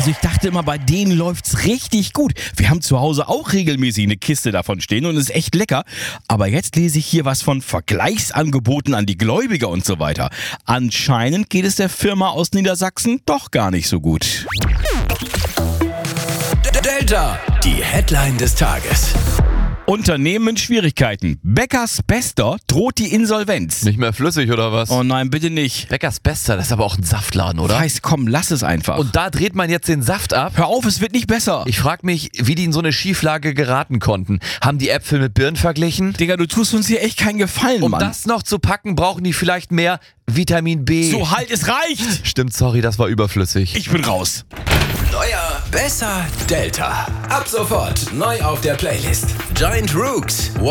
Also ich dachte immer, bei denen läuft's richtig gut. Wir haben zu Hause auch regelmäßig eine Kiste davon stehen und ist echt lecker. Aber jetzt lese ich hier was von Vergleichsangeboten an die Gläubiger und so weiter. Anscheinend geht es der Firma aus Niedersachsen doch gar nicht so gut. Delta, die Headline des Tages. Unternehmen in Schwierigkeiten. Bäckers Bester droht die Insolvenz. Nicht mehr flüssig oder was? Oh nein, bitte nicht. Bäckers Bester, das ist aber auch ein Saftladen, oder? Heißt, komm, lass es einfach. Und da dreht man jetzt den Saft ab? Hör auf, es wird nicht besser. Ich frag mich, wie die in so eine Schieflage geraten konnten. Haben die Äpfel mit Birnen verglichen? Digga, du tust uns hier echt keinen Gefallen, Um Mann. das noch zu packen, brauchen die vielleicht mehr Vitamin B. So, halt, es reicht. Stimmt, sorry, das war überflüssig. Ich bin raus. Neuer, besser, Delta. Ab sofort neu auf der Playlist. Giant Rooks,